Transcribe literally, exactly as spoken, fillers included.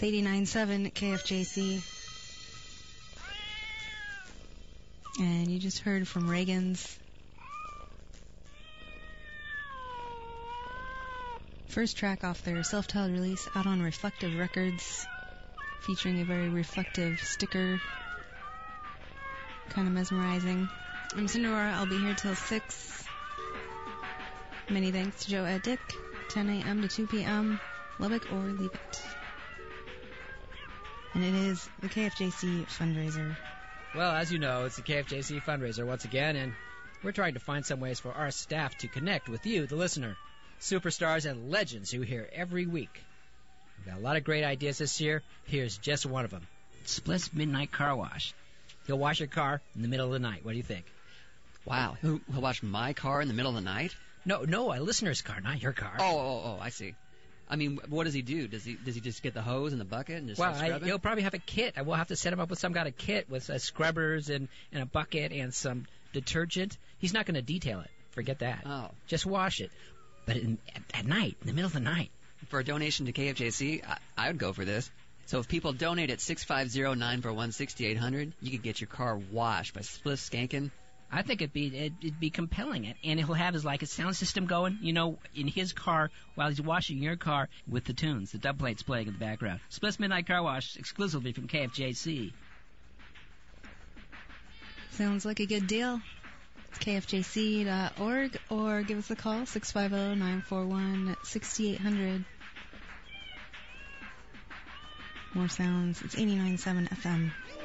eighty-nine point seven K F J C. And you just heard from Reagan's first track off their self-titled release out on Reflective Records, featuring a very reflective sticker, kind of mesmerizing. I'm Cinderella. I'll be here till six. Many thanks to Joe Ed Dick. ten a.m. to two p.m. Love it or leave it. And it is the K F J C fundraiser. Well, as you know, it's the K F J C fundraiser once again, and we're trying to find some ways for our staff to connect with you, the listener. Superstars and legends who hear every week. We've got a lot of great ideas this year. Here's just one of them. Spliff's Midnight Car Wash. He'll wash your car in the middle of the night. What do you think? Wow, he'll, he'll wash my car in the middle of the night? No, no, a listener's car, not your car. Oh, oh, oh, I see. I mean, what does he do? Does he does he just get the hose and the bucket and just well, start scrubbing? I, he'll probably have a kit. I will have to set him up with some kind of kit with uh, scrubbers and, and a bucket and some detergent. He's not going to detail it. Forget that. Oh. Just wash it. But in, at, at night, in the middle of the night. For a donation to K F J C, I, I would go for this. So if people donate at six five zero, nine four one, six eight zero zero, you could get your car washed by Spliff Skankin. I think it'd be it'd, it'd be compelling, and he'll have his like a sound system going, you know, in his car while he's washing your car with the tunes, the dub plates playing in the background. Spliff's Midnight Car Wash exclusively from K F J C. Sounds like a good deal. It's K F J C dot org or give us a call, six five zero, nine four one, six eight zero zero. More sounds. It's eighty-nine point seven F M.